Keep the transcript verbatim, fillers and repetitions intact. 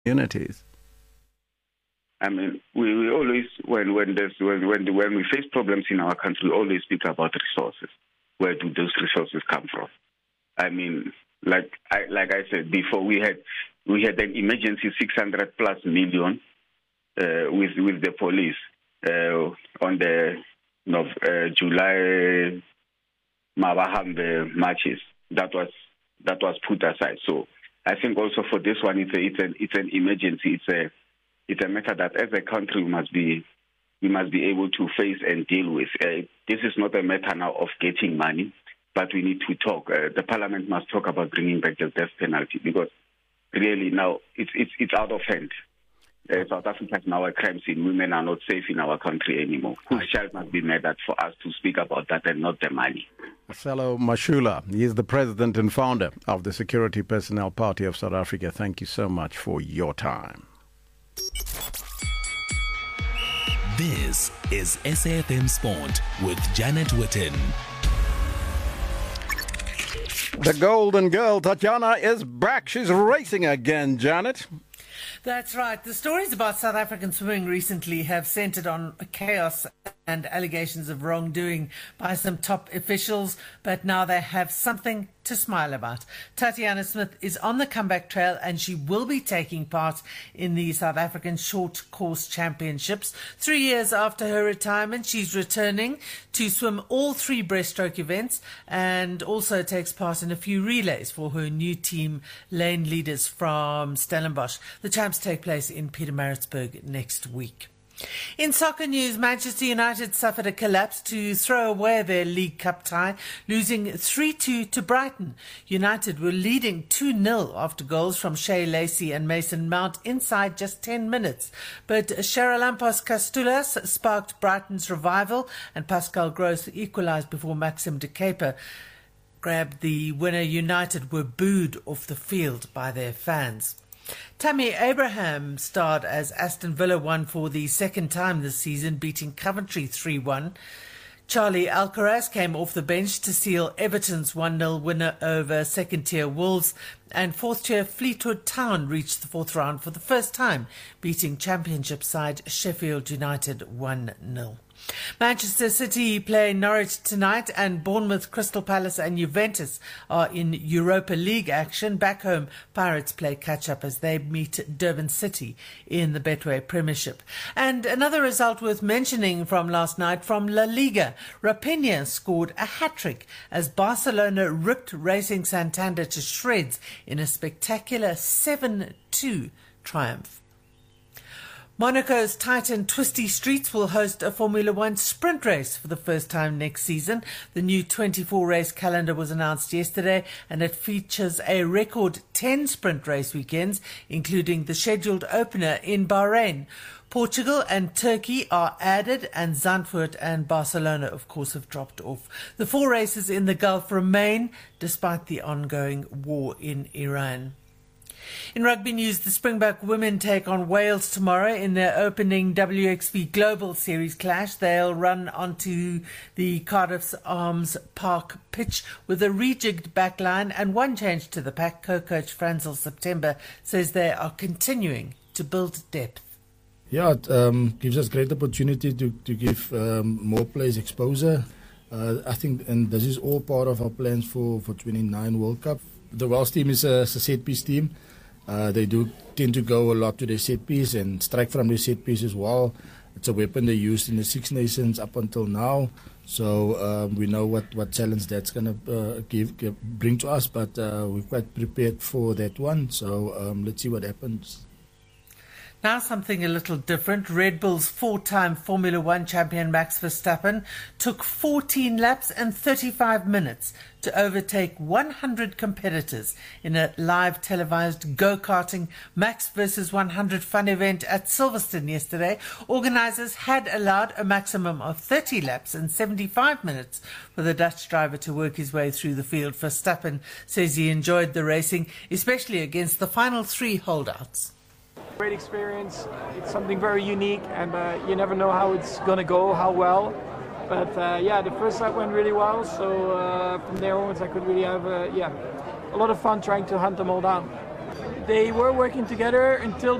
communities? I mean, we, we always, when when there's when when, when we face problems in our country, we always speak about resources. Where do those resources come from? I mean, like I like I said before, we had we had an emergency six hundred plus million uh, with with the police uh, on the you know, uh, July Mabahambe marches. That was that was put aside. So I think also for this one, it's a, it's an it's an emergency. It's a it's a matter that as a country we must be we must be able to face and deal with. Uh, this is not a matter now of getting money, but we need to talk. Uh, the Parliament must talk about bringing back the death penalty, because really now it's it's it's out of hand. Uh, South Africa is now a crime scene. Women are not safe in our country anymore. Whose child must be murdered for us to speak about that and not the money? Fellow Mashula, he is the president and founder of the Security Personnel Party of South Africa. Thank you so much for your time. This is S A F M Sport with Janet Witten. The Golden Girl, Tatiana, is back. She's racing again, Janet. That's right. The stories about South African swimming recently have centred on chaos and allegations of wrongdoing by some top officials, but now they have something to smile about. Tatiana Smith is on the comeback trail, and she will be taking part in the South African Short Course Championships. Three years after her retirement, she's returning to swim all three breaststroke events and also takes part in a few relays for her new team, Lane Leaders from Stellenbosch. The champs take place in Pietermaritzburg next week. In soccer news, Manchester United suffered a collapse to throw away their League Cup tie, losing three two to Brighton. United were leading two nil after goals from Shea Lacey and Mason Mount inside just ten minutes. But Charalampos Castulas sparked Brighton's revival, and Pascal Gross equalised before Maxim de Keper grabbed the winner. United were booed off the field by their fans. Tammy Abraham starred as Aston Villa won for the second time this season, beating Coventry three one. Charlie Alcaraz came off the bench to seal Everton's one nil winner over second-tier Wolves, and fourth-tier Fleetwood Town reached the fourth round for the first time, beating Championship side Sheffield United one nil. Manchester City play Norwich tonight, and Bournemouth, Crystal Palace and Juventus are in Europa League action. Back home, Pirates play catch-up as they meet Durban City in the Betway Premiership. And another result worth mentioning from last night from La Liga. Rafinha scored a hat-trick as Barcelona ripped Racing Santander to shreds in a spectacular seven two triumph. Monaco's tight and twisty streets will host a Formula One sprint race for the first time next season. The new twenty-four race calendar was announced yesterday, and it features a record ten sprint race weekends, including the scheduled opener in Bahrain. Portugal and Turkey are added, and Zandvoort and Barcelona, of course, have dropped off. The four races in the Gulf remain, despite the ongoing war in Iran. In rugby news, the Springbok women take on Wales tomorrow in their opening W X V Global Series clash. They'll run onto the Cardiff's Arms Park pitch with a rejigged backline and one change to the pack. Co-coach Franzel September says they are continuing to build depth. Yeah, it um, gives us great opportunity to, to give um, more players exposure. Uh, I think, and this is all part of our plans for, for twenty-nine World Cup. The Wales team is a, a set-piece team. Uh, they do tend to go a lot to their set-piece and strike from their set-piece as well. It's a weapon they used in the Six Nations up until now. So um, we know what, what challenge that's going to uh, give, give bring to us, but uh, we're quite prepared for that one. So um, let's see what happens. Now something a little different. Red Bull's four-time Formula One champion Max Verstappen took fourteen laps and thirty-five minutes to overtake one hundred competitors in a live televised go-karting Max versus one hundred fun event at Silverstone yesterday. Organisers had allowed a maximum of thirty laps and seventy-five minutes for the Dutch driver to work his way through the field. Verstappen says he enjoyed the racing, especially against the final three holdouts. Great experience. It's something very unique, and uh, you never know how it's going to go, how well. But uh, yeah, the first lap went really well, so uh, from there onwards I could really have uh, yeah, a lot of fun trying to hunt them all down. they were working together until